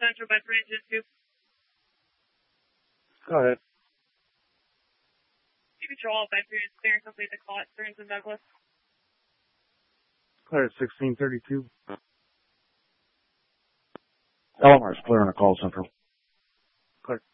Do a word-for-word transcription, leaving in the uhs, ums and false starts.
Central by three engine two. Go ahead. You control by three and clearing complete the call at Stearns and Douglas. Clear at sixteen thirty-two. Eleanor's clear on a call central. Clear.